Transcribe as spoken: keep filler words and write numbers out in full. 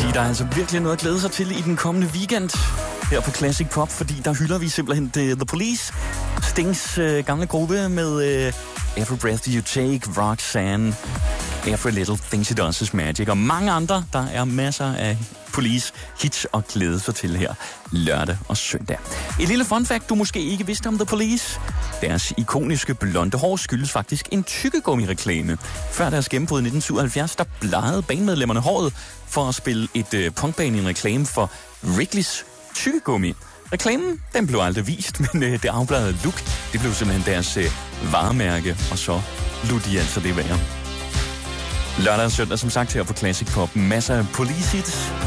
sige, der er altså virkelig noget at glæde sig til i den kommende weekend her på Classic Pop, fordi der hylder vi simpelthen The, The Police, Stings øh, gamle gruppe med øh, Every Breath You Take, Roxanne, Every Little Thing She Does Is Magic og mange andre. Der er masser af Police hits og glæde sig til her lørdag og søndag. Et lille fun fact, du måske ikke vidste om The Police. Deres ikoniske blonde hår skyldes faktisk en tykkegummi-reklame. Før deres gennembrud i nitten syvoghalvfjerds, der blegede bandmedlemmerne håret for at spille et øh, punkband i en reklame for Wrigley's tykkegummi. Reklamen, den blev aldrig vist, men øh, det afbladede look, det blev simpelthen deres øh, varemærke, og så lod de altså det være. Lørdag og søndag, som sagt, her på Classic Pop. Masser af Police hits.